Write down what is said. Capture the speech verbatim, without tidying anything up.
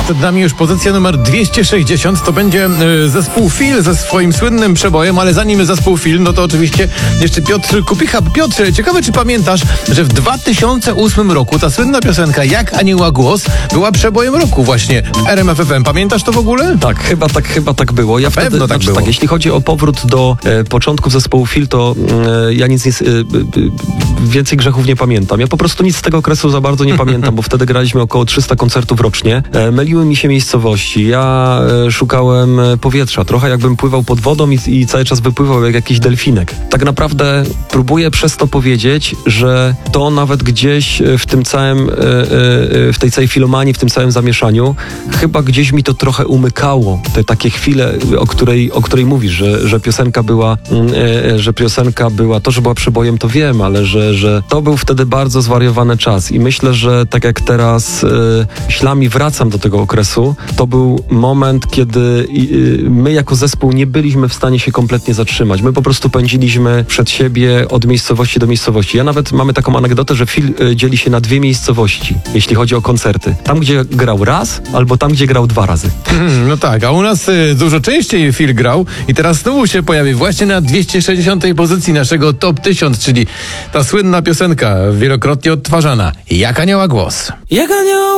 Przed nami już pozycja numer dwieście sześćdziesiąt. To będzie y, zespół Fil ze swoim słynnym przebojem, ale zanim zespół Fil, no to oczywiście jeszcze Piotr Kupicha. Piotr, ciekawe czy pamiętasz, że w dwa tysiące ósmym roku ta słynna piosenka Jak Anioła Głos była przebojem roku właśnie w R M F F M. Pamiętasz to w ogóle? Tak, chyba tak, chyba tak było. Ja wtedy, pewno tak znaczy, było. Tak, jeśli chodzi o powrót do e, początków zespołu Fil, to e, ja nic, nic e, e, więcej grzechów nie pamiętam. Ja po prostu nic z tego okresu za bardzo nie pamiętam, bo wtedy graliśmy około trzysta koncertów rocznie. E, myliły mi się miejscowości. Ja e, szukałem powietrza, trochę jakbym pływał pod wodą i, i cały czas wypływał jak jakiś delfinek. Tak naprawdę próbuję przez to powiedzieć, że to nawet gdzieś w tym całym, e, e, w tej całej filomanii, w tym całym zamieszaniu, chyba gdzieś mi to trochę umykało. Te takie chwile, o której, o której mówisz, że, że piosenka była, e, że piosenka była, to, że była przebojem, to wiem, ale że, że to był wtedy bardzo zwariowany czas i myślę, że tak jak teraz e, myślami wracam do tego okresu, to był moment, kiedy e, my jako zespół nie byliśmy w stanie się kompletnie zatrzymać. My po prostu pędziliśmy przed siebie od miejscowości do miejscowości. Ja nawet mamy taką anegdotę, że Fil e, dzieli się na dwie miejscowości, jeśli chodzi o koncerty. Tam, gdzie grał raz, albo tam, gdzie grał dwa razy. Hmm, no tak, a u nas y, dużo częściej Fil grał i teraz znowu się pojawi właśnie na dwieście sześćdziesiątej pozycji naszego Top tysiąc, czyli ta słynna piosenka wielokrotnie odtwarzana Jak Anioła Głos. Jak anioł